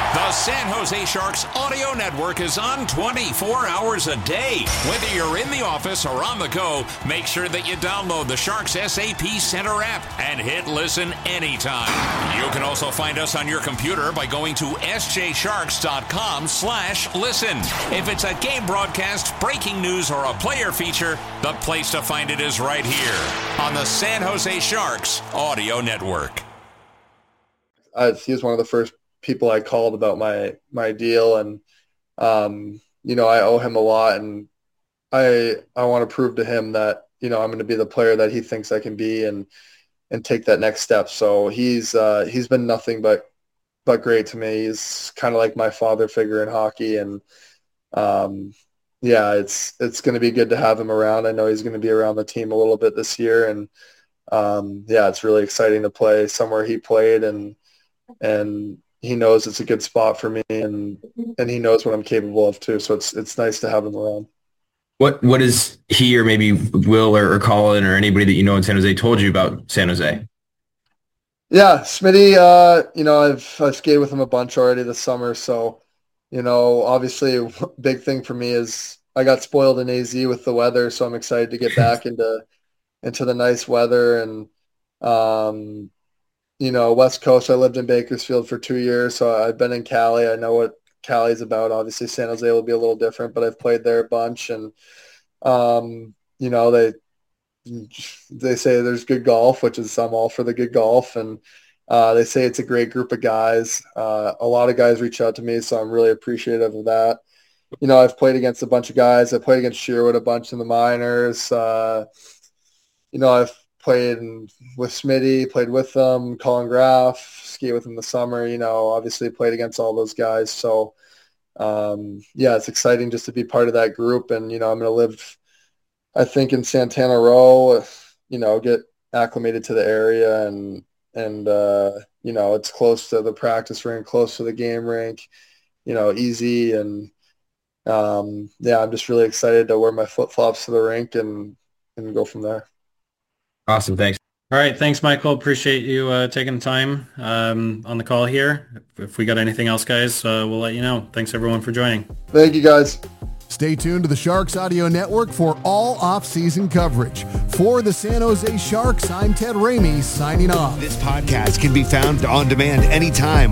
The San Jose Sharks audio network is on 24 hours a day. Whether you're in the office or on the go, make sure that you download the Sharks SAP Center app and hit listen anytime. You can also find us on your computer by going to sjsharks.com/listen. If it's a game broadcast, breaking news, or a player feature, the place to find it is right here on the San Jose Sharks audio network. He was one of the first people I called about my deal, and I owe him a lot, and I want to prove to him that I'm going to be the player that he thinks I can be and take that next step. So he's been nothing but great to me. He's kind of like my father figure in hockey, and it's going to be good to have him around. I know he's going to be around the team a little bit this year, and it's really exciting to play somewhere he played, and he knows it's a good spot for me, and he knows what I'm capable of too. So it's nice to have him around. What is he, or maybe Will or Colin or anybody that you know in San Jose, told you about San Jose? Yeah, Smitty, I've skated with him a bunch already this summer. So, obviously a big thing for me is I got spoiled in AZ with the weather. So I'm excited to get back into the nice weather, and, West Coast. I lived in Bakersfield for 2 years, so I've been in Cali. I know what Cali's about. Obviously, San Jose will be a little different, but I've played there a bunch, and they say there's good golf, which is I'm all for the good golf, and they say it's a great group of guys. A lot of guys reach out to me, so I'm really appreciative of that. I've played against a bunch of guys. I played against Sherwood a bunch in the minors. I've played with Smitty, played with them, Colin Graff, skate with him the summer, obviously played against all those guys. So, it's exciting just to be part of that group. And, I'm going to live, I think, in Santana Row, get acclimated to the area, and it's close to the practice rink, close to the game rink, easy. And, I'm just really excited to wear my flip-flops to the rink and go from there. Awesome. Thanks. All right. Thanks, Michael. Appreciate you taking the time on the call here. If we got anything else, guys, we'll let you know. Thanks, everyone, for joining. Thank you, guys. Stay tuned to the Sharks Audio Network for all off-season coverage. For the San Jose Sharks, I'm Ted Ramey, signing off. This podcast can be found on demand anytime